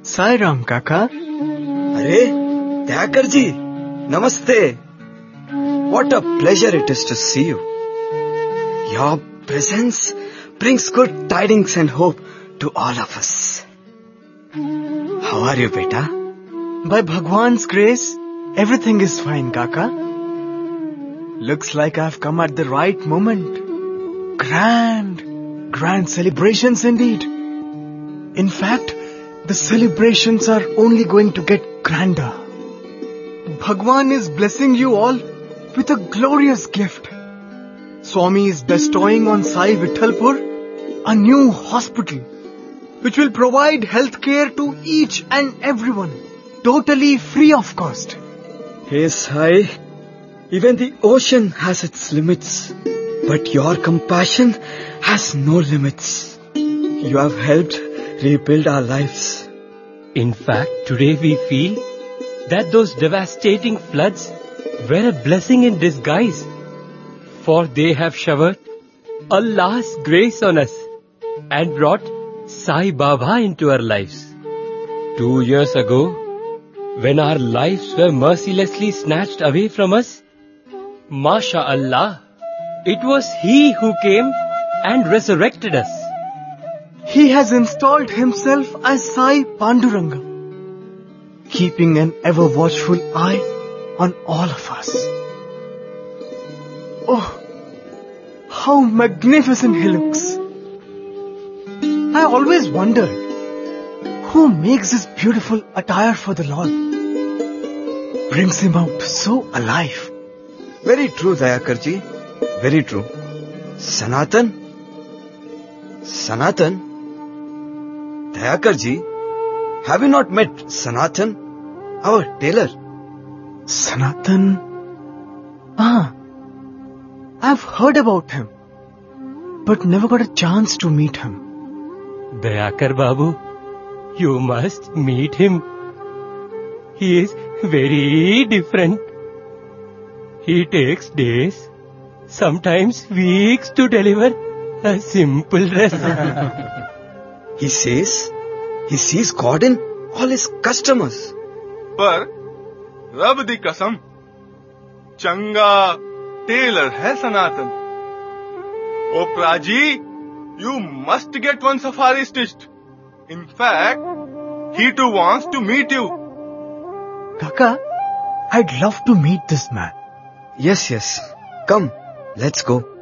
Sai Ram Kaka. अरे त्यागर जी, नमस्ते. What a pleasure it is to see you. Your presence brings good tidings and hope to all of us. How are you, beta? By Bhagwan's grace, everything is fine, Kaka. Looks like I've come at the right moment. Grand celebrations indeed. In fact, the celebrations are only going to get grander. Bhagwan is blessing you all with a glorious gift. Swami is bestowing on Sai Vithalpur a new hospital, which will provide health care to each and everyone, totally free of cost. Hey Sai, even the ocean has its limits, but your compassion has no limits. You have helped rebuild our lives. In fact, today we feel that those devastating floods were a blessing in disguise, for they have showered Allah's grace on us and brought Sai Baba into our lives. 2 years ago, when our lives were mercilessly snatched away from us, MashaAllah, it was He who came and resurrected us. He has installed himself as Sai Panduranga, keeping an ever watchful eye on all of us. Oh, how magnificent he looks. I always wondered, who makes this beautiful attire for the Lord? Brings him out so alive. Very true, Dayakarji. Very true. Sanatan? Dayakarji, have you not met Sanatan, our tailor? Sanatan? I've heard about him, but never got a chance to meet him. Dayakar Babu, you must meet him. He is very different. He takes days, sometimes weeks to deliver a simple dress. He says he sees God in all his customers. पर रब दी कसम, चंगा Taylor है सनातन. Oh Praji, you must get one safari stitched. In fact, he too wants to meet you. Kaka, I'd love to meet this man. Yes. Come, let's go.